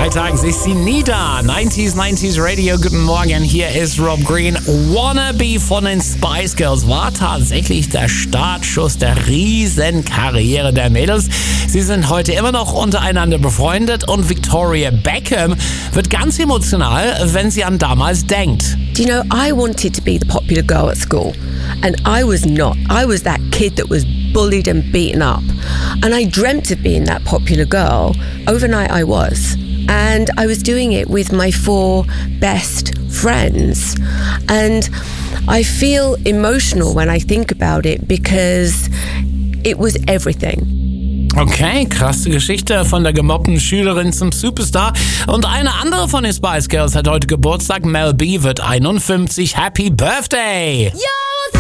Freitags ist sie nie da. 90s Radio, guten Morgen, hier ist Rob Green. Wannabe von den Spice Girls war tatsächlich der Startschuss der Riesenkarriere der Mädels. Sie sind heute immer noch untereinander befreundet und Victoria Beckham wird ganz emotional, wenn sie an damals denkt. Do you know, I wanted to be the popular girl at school, and I was not. I was that kid that was bullied and beaten up, and I dreamt of being that popular girl. Overnight I was, and I was doing it with my 4 best friends, and I feel emotional when I think about it because it was everything. Okay, krasse Geschichte von der gemobbten Schülerin zum Superstar. Und eine andere von den Spice Girls hat heute Geburtstag. Mel B wird 51. Happy Birthday! Ja!